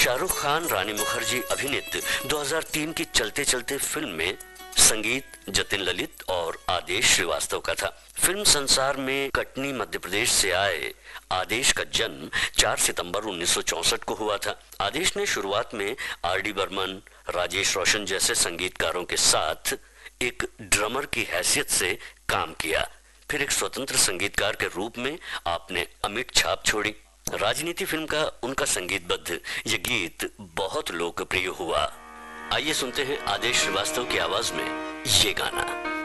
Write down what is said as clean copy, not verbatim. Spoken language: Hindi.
शाहरुख खान रानी मुखर्जी अभिनीत 2003 की चलते चलते फिल्म में संगीत जतिन ललित और आदेश श्रीवास्तव का था। फिल्म संसार में कटनी मध्य प्रदेश से आए आदेश का जन्म 4 सितंबर 1964 को हुआ था। आदेश ने शुरुआत में आर.डी. बर्मन, राजेश रोशन जैसे संगीतकारों के साथ एक ड्रमर की हैसियत से काम किया। फिर एक स्वतंत्र संगीतकार के रूप में आपने अमिट छाप छोड़ी। राजनीति फिल्म का उनका संगीतबद्ध ये गीत बहुत लोकप्रिय हुआ। आइए सुनते हैं आदेश श्रीवास्तव की आवाज में ये गाना।